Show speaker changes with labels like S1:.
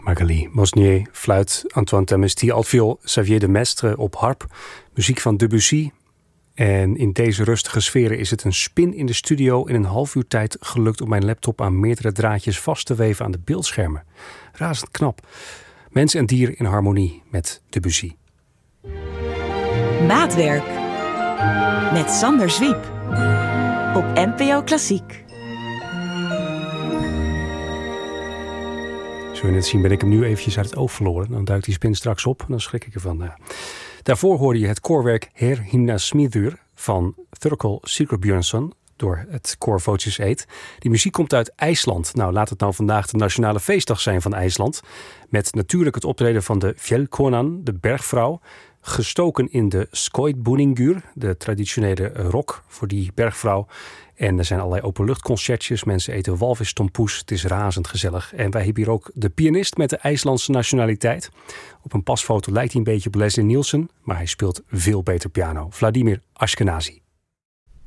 S1: Magali Mosnier, fluit, Antoine Tamesti, altviool, Xavier de Mestre op harp, muziek van Debussy. En in deze rustige sferen is het een spin in de studio in een half uur tijd gelukt om mijn laptop aan meerdere draadjes vast te weven aan de beeldschermen. Razend knap. Mens en dier in harmonie met Debussy.
S2: Maatwerk met Sander Zwiep op NPO Klassiek.
S1: Zul je net zien, ben ik hem nu eventjes uit het oog verloren. Dan duikt die spin straks op en dan schrik ik ervan. Nou. Daarvoor hoorde je het koorwerk Her Himna Smiður van Thurkell Sigurbjörnsson door het koor Voces Eitt. Die muziek komt uit IJsland. Nou, laat het nou vandaag de nationale feestdag zijn van IJsland. Met natuurlijk het optreden van de Fjellkonan, de bergvrouw. Gestoken in de Skoidbúningur, de traditionele rok voor die bergvrouw. En er zijn allerlei openluchtconcertjes. Mensen eten walvistompoes. Het is razend gezellig. En wij hebben hier ook de pianist met de IJslandse nationaliteit. Op een pasfoto lijkt hij een beetje op Leslie Nielsen, maar hij speelt veel beter piano. Vladimir Ashkenazy.